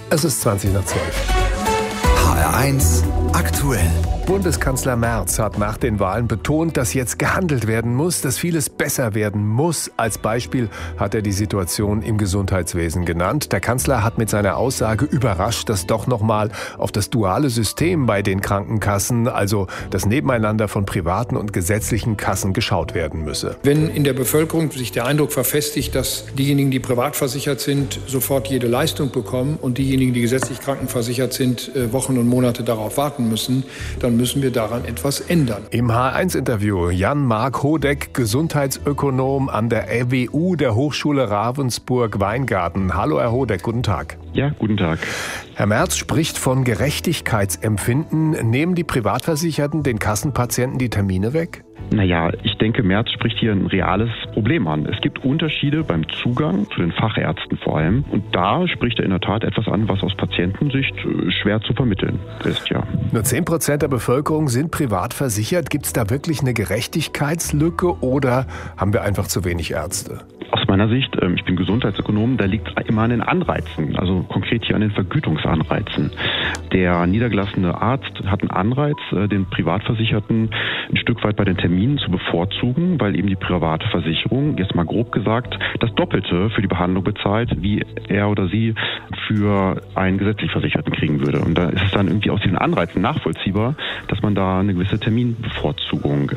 Es ist 20 nach 12. HR1 aktuell. Bundeskanzler Merz hat nach den Wahlen betont, dass jetzt gehandelt werden muss, dass vieles besser werden muss. Als Beispiel hat er die Situation im Gesundheitswesen genannt. Der Kanzler hat mit seiner Aussage überrascht, dass doch nochmal auf das duale System bei den Krankenkassen, also das Nebeneinander von privaten und gesetzlichen Kassen, geschaut werden müsse. Wenn in der Bevölkerung sich der Eindruck verfestigt, dass diejenigen, die privat versichert sind, sofort jede Leistung bekommen und diejenigen, die gesetzlich krankenversichert sind, Wochen und Monate darauf warten müssen, dann müssen wir daran etwas ändern. Im HR1-Interview Jan-Marc Hodeck, Gesundheitsökonom an der RWU der Hochschule Ravensburg-Weingarten. Hallo Herr Hodeck, guten Tag. Ja, guten Tag. Herr Merz spricht von Gerechtigkeitsempfinden. Nehmen die Privatversicherten den Kassenpatienten die Termine weg? Naja, ich denke, Merz spricht hier ein reales Problem an. Es gibt Unterschiede beim Zugang zu den Fachärzten vor allem. Und da spricht er in der Tat etwas an, was aus Patientensicht schwer zu vermitteln ist, ja. Nur 10% der Bevölkerung sind privat versichert. Gibt es da wirklich eine Gerechtigkeitslücke oder haben wir einfach zu wenig Ärzte? Aus meiner Sicht, ich bin Gesundheitsökonom, da liegt es immer an den Anreizen, also konkret hier an den Vergütungsanreizen. Der niedergelassene Arzt hat einen Anreiz, den Privatversicherten ein Stück weit bei den Terminen zu bevorzugen, weil eben die private Versicherung, jetzt mal grob gesagt, das Doppelte für die Behandlung bezahlt, wie er oder sie für einen gesetzlich Versicherten kriegen würde. Und da ist es dann irgendwie aus diesen Anreizen nachvollziehbar, dass man da eine gewisse Terminbevorzugung